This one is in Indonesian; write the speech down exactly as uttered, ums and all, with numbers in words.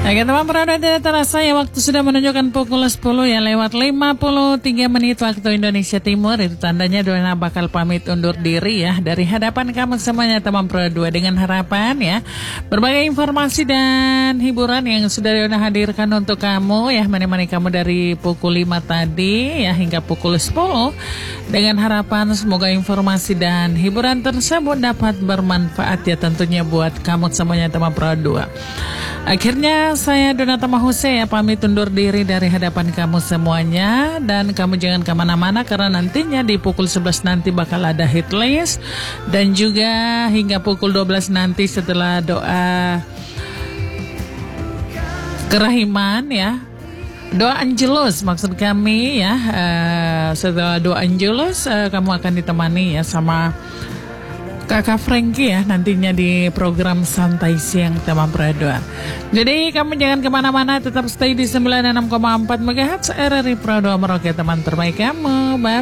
Oke teman berada di terasa ya, waktu sudah menunjukkan pukul sepuluh ya lewat lima puluh tiga menit waktu Indonesia Timur. Itu tandanya Dona bakal pamit undur diri ya dari hadapan kamu semuanya teman Pro dua, dengan harapan ya berbagai informasi dan hiburan yang sudah Dona hadirkan untuk kamu ya, menemani kamu dari pukul lima tadi ya hingga pukul sepuluh, dengan harapan semoga informasi dan hiburan tersebut dapat bermanfaat ya tentunya buat kamu semuanya teman Pro dua. Akhirnya saya Donata Mahuse ya pamit undur diri dari hadapan kamu semuanya, dan kamu jangan kemana-mana karena nantinya di pukul sebelas nanti bakal ada hit list, dan juga hingga pukul dua belas nanti setelah doa kerahiman ya, doa Angelus maksud kami ya, uh, setelah doa Angelus uh, kamu akan ditemani ya sama Kakak Frankie ya nantinya di program Santai Siang teman Pro dua. Jadi kamu jangan kemana-mana, tetap stay di sembilan puluh enam koma empat megahertz R R I Pro dua Merauke, teman terbaik kamu. Bye.